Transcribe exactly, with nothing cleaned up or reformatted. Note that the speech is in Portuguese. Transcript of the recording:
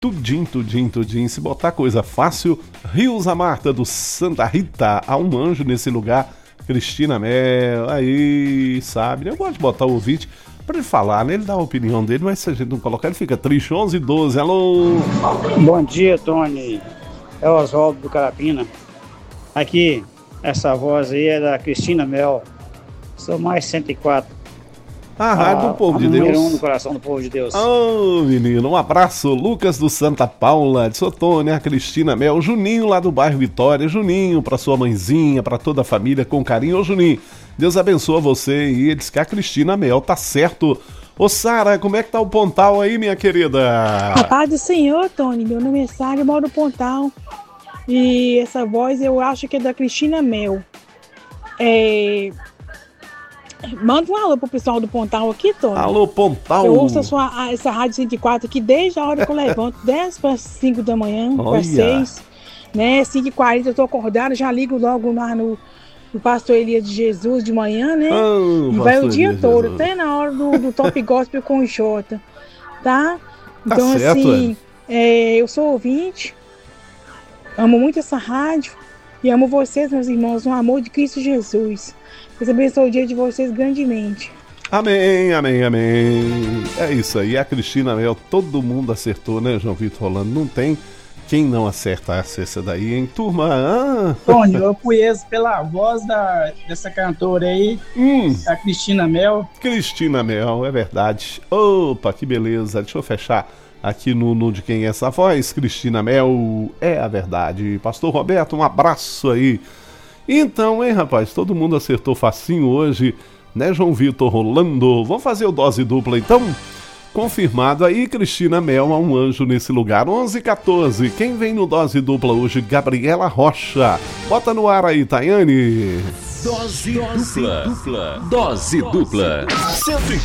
Tudinho, tudinho, tudinho. Se botar coisa fácil, Rios a Marta do Santa Rita. Há um anjo nesse lugar. Cristina Mel, aí, sabe? Eu gosto de botar o ouvinte pra ele falar, né? Ele dá a opinião dele, mas se a gente não colocar, ele fica triste. onze e doze, alô? Bom dia, Tony. É o Oswaldo do Carapina. Aqui, essa voz aí é da Cristina Mel. Sou mais cento e quatro. A rádio do povo de Deus. Número um no coração do povo de Deus. Ô, oh, menino, um abraço. Lucas do Santa Paula, de Sotônia, a Cristina Mel, Juninho lá do bairro Vitória. Juninho, pra sua mãezinha, pra toda a família, com carinho. Ô, Juninho, Deus abençoe você. E ele diz que a Cristina Mel tá certo. Ô, Sara, como é que tá o Pontal aí, minha querida? A paz do Senhor, Tony. Meu nome é Sara, eu moro no Pontal. E essa voz eu acho que é da Cristina Mel. É... Manda um alô pro pessoal do Pontal aqui, Tony. Alô, Pontal. Eu ouço a sua, a, essa Rádio cento e quatro aqui desde a hora que eu levanto, dez para cinco da manhã, para seis, né? cinco e quarenta eu tô acordada, já ligo logo lá no, no Pastor Elias de Jesus de manhã, né? Oh, e vai o dia todo, Jesus. Até na hora do, do Top Gospel com o Jota, tá? Então, tá certo, assim, é, eu sou ouvinte, amo muito essa rádio e amo vocês, meus irmãos, no amor de Cristo Jesus. Deus abençoe o dia de vocês grandemente. Amém, amém, amém. É isso aí, a Cristina Mel, todo mundo acertou, né, João Vitor Rolando? Não tem quem não acertasse essa daí, hein, turma? Ah. Tony, eu conheço pela voz da, dessa cantora aí, hum. a Cristina Mel. Cristina Mel, é verdade. Opa, que beleza. Deixa eu fechar aqui no, no de quem é essa voz. Cristina Mel, é a verdade. Pastor Roberto, um abraço aí. Então, hein, rapaz, todo mundo acertou facinho hoje, né, João Vitor Rolando? Vamos fazer o dose dupla, então? Confirmado aí, Cristina Mel, há um anjo nesse lugar. onze e quatorze, quem vem no dose dupla hoje? Gabriela Rocha. Bota no ar aí, Tayane. Dose, dose dupla. dupla. Dose dupla.